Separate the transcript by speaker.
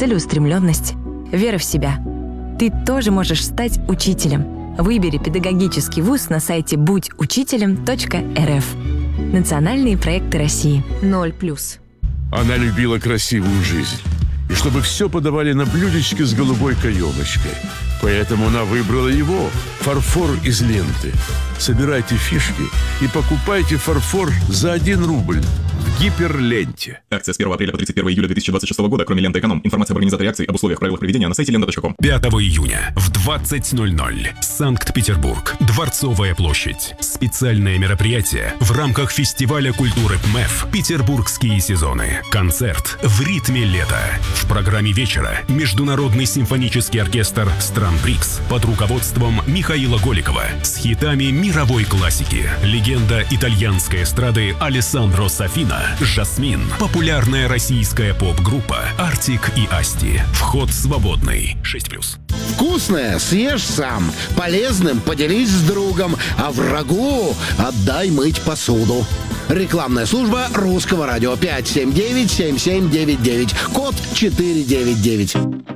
Speaker 1: целеустремленность, вера в себя. Ты тоже можешь стать учителем. Выбери педагогический вуз на сайте будьучителем.рф. Национальные проекты России. 0+.
Speaker 2: Она любила красивую жизнь. И чтобы все подавали на блюдечке с голубой каемочкой. Поэтому она выбрала его – фарфор из ленты. Собирайте фишки и покупайте фарфор за 1 рубль в Гиперленте.
Speaker 3: Акция с 1 апреля по 31 июля 2026 года, кроме ленты «Эконом». Информация об организаторе акции, об условиях, правилах проведения на сайте lenta.com.
Speaker 4: 5 июня в 20:00. Санкт-Петербург. Дворцовая площадь. Специальное мероприятие в рамках фестиваля культуры ПМЭФ «Петербургские сезоны». Концерт в ритме лета. В программе вечера Международный симфонический оркестр стран БРИКС под руководством Михаила Голикова с хитами мировой классики. Легенда итальянской эстрады Алессандро Сафина, «Жасмин». Популярная российская поп-группа Артик и Асти. Вход свободный. 6+.
Speaker 5: Вкусное съешь сам, полезным поделись с другом, а врагу отдай мыть посуду. Рекламная служба Русского радио 579-7799, код 499.